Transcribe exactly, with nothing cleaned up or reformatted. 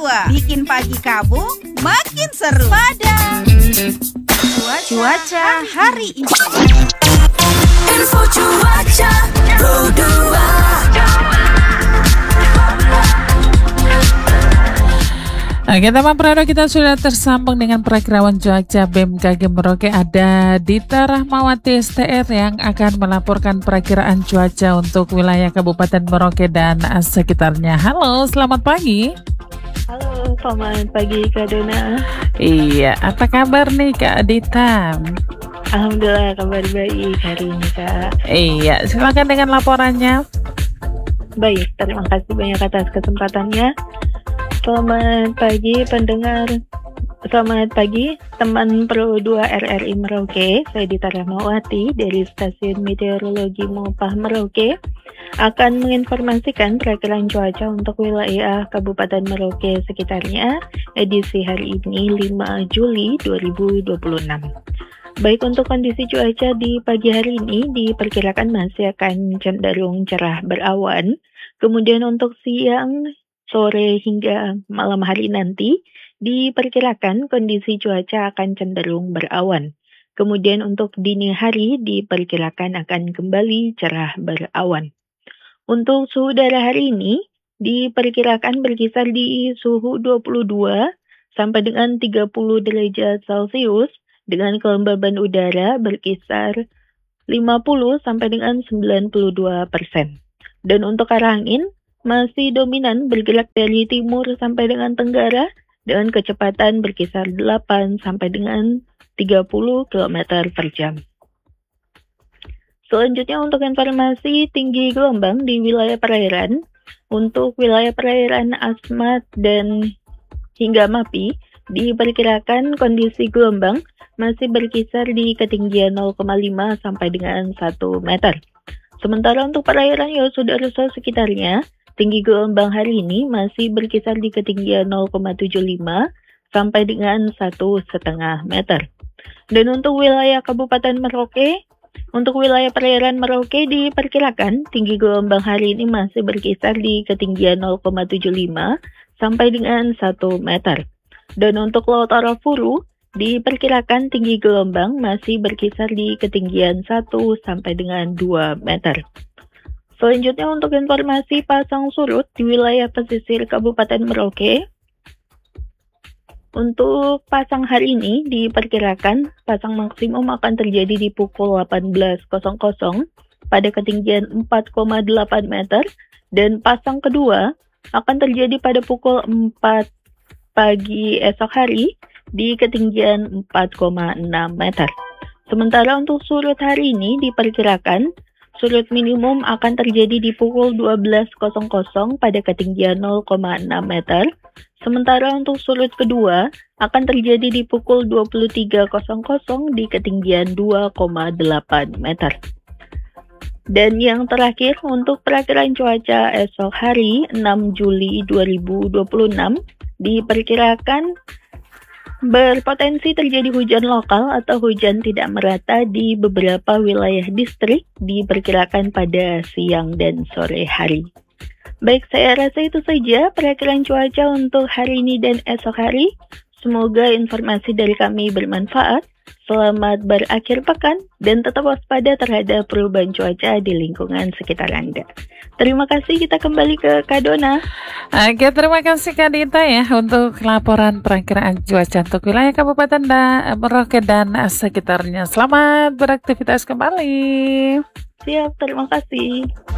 dua. Bikin pagi kamu makin seru. Pada cuaca, cuaca hari ini. Info cuaca Pro dua. Oke teman Prado, kita sudah tersambung dengan perakirawan cuaca B M K G Merauke. Ada Dita Rahmawati S T R yang akan melaporkan perakiraan cuaca untuk wilayah Kabupaten Merauke dan sekitarnya. Halo, selamat pagi. Halo, selamat pagi Kak Dona. Iya, apa kabar nih Kak Dita? Alhamdulillah kabar baik hari ini Kak. Iya, silakan dengan laporannya. Baik, terima kasih banyak atas kesempatannya. Selamat pagi pendengar, selamat pagi teman Pro dua R R I Merauke. Saya Dita Rahmawati dari Stasiun Meteorologi Mopah Merauke akan menginformasikan perakiraan cuaca untuk wilayah Kabupaten Merauke sekitarnya edisi hari ini lima Juli dua ribu dua puluh enam. Baik, untuk kondisi cuaca di pagi hari ini diperkirakan masih akan cenderung cerah berawan. Kemudian untuk siang, sore hingga malam hari nanti diperkirakan kondisi cuaca akan cenderung berawan. Kemudian untuk dini hari diperkirakan akan kembali cerah berawan. Untuk suhu udara hari ini diperkirakan berkisar di suhu dua puluh dua sampai dengan tiga puluh derajat Celcius dengan kelembaban udara berkisar lima puluh sampai dengan sembilan puluh dua persen. Dan untuk arah angin masih dominan bergerak dari timur sampai dengan tenggara dengan kecepatan berkisar delapan sampai dengan tiga puluh kilometer per jam. Selanjutnya untuk informasi tinggi gelombang di wilayah perairan. Untuk wilayah perairan Asmat dan hingga Mapi diperkirakan kondisi gelombang masih berkisar di ketinggian nol koma lima sampai dengan satu meter. Sementara untuk perairan Yosudarso sekitarnya, tinggi gelombang hari ini masih berkisar di ketinggian nol koma tujuh lima sampai dengan satu koma lima meter. Dan untuk wilayah Kabupaten Merauke, untuk wilayah perairan Merauke diperkirakan tinggi gelombang hari ini masih berkisar di ketinggian nol koma tujuh lima sampai dengan satu meter. Dan untuk Laut Arafuru diperkirakan tinggi gelombang masih berkisar di ketinggian satu sampai dengan dua meter. Selanjutnya untuk informasi pasang surut di wilayah pesisir Kabupaten Merauke. Untuk pasang hari ini diperkirakan pasang maksimum akan terjadi di pukul delapan belas pada ketinggian empat koma delapan meter dan pasang kedua akan terjadi pada pukul empat pagi esok hari di ketinggian empat koma enam meter. Sementara untuk surut hari ini diperkirakan surut minimum akan terjadi di pukul dua belas pada ketinggian nol koma enam meter. Sementara untuk surut kedua akan terjadi di pukul dua puluh tiga di ketinggian dua koma delapan meter. Dan yang terakhir untuk perakiraan cuaca esok hari enam Juli dua ribu dua puluh enam diperkirakan berpotensi terjadi hujan lokal atau hujan tidak merata di beberapa wilayah distrik diperkirakan pada siang dan sore hari. Baik, saya rasa itu saja perakiraan cuaca untuk hari ini dan esok hari. Semoga informasi dari kami bermanfaat. Selamat berakhir pekan dan tetap waspada terhadap perubahan cuaca di lingkungan sekitar Anda. Terima kasih, kita kembali ke Kak Dona. Oke, terima kasih Kak Dita ya untuk laporan perakiraan cuaca untuk wilayah Kabupaten Merauke dan sekitarnya. Selamat beraktivitas kembali. Siap, terima kasih.